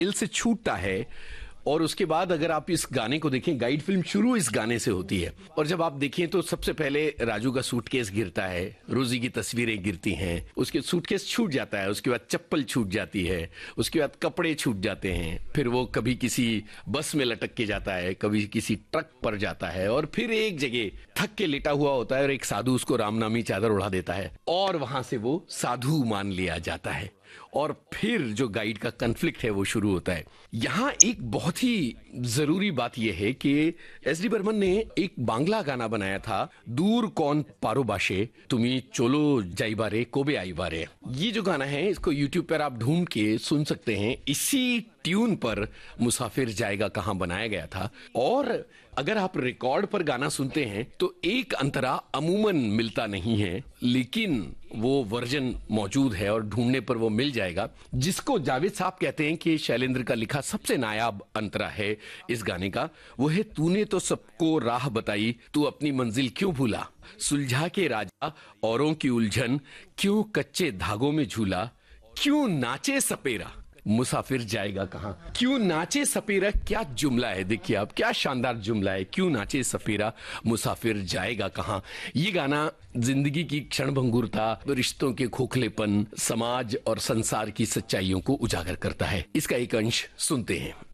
दिल से छूटता है। और उसके बाद अगर आप इस गाने को देखें, गाइड फिल्म शुरू इस गाने से होती है, और जब आप देखें तो सबसे पहले राजू का सूटकेस गिरता है, रोजी की तस्वीरें गिरती हैं, उसके सूटकेस छूट जाता है, उसके बाद चप्पल छूट जाती है, उसके बाद कपड़े छूट जाते हैं, फिर वो कभी किसी बस में लटक के जाता है, कभी किसी ट्रक पर जाता है, और फिर एक जगह थक के लेटा हुआ होता है और एक साधु उसको रामनामी चादर उड़ा देता है और वहां से वो साधु मान लिया जाता है। और फिर जो गाइड का कन्फ्लिक्ट है वो शुरू होता है। यहां एक बहुत ही जरूरी बात यह है कि एस डी बर्मन ने एक बांग्ला गाना बनाया था, दूर कौन पारो बाशे तुमी चोलो जाइबारे कोबे आईबारे। ये जो गाना है इसको यूट्यूब पर आप ढूंढ के सुन सकते हैं। इसी ट्यून पर मुसाफिर जाएगा कहां बनाया गया था। और अगर आप रिकॉर्ड पर गाना सुनते हैं तो एक अंतरा अमूमन मिलता नहीं है, लेकिन वो वर्जन मौजूद है और ढूंढने पर वो मिल जाएगा, जिसको जावेद साहब कहते हैं कि शैलेंद्र का लिखा सबसे नायाब अंतरा है इस गाने का। वो है, तूने तो सबको राह बताई, तू अपनी मंजिल क्यों भूला, सुलझा के राजा औरों की उलझन, क्यों कच्चे धागों में झूला, क्यों नाचे सपेरा मुसाफिर जाएगा कहां। क्यों नाचे सपेरा, क्या जुमला है, देखिए आप, क्या शानदार जुमला है। क्यों नाचे सपेरा मुसाफिर जाएगा कहां। ये गाना जिंदगी की क्षणभंगुरता, रिश्तों के खोखलेपन, समाज और संसार की सच्चाइयों को उजागर करता है। इसका एक अंश सुनते हैं।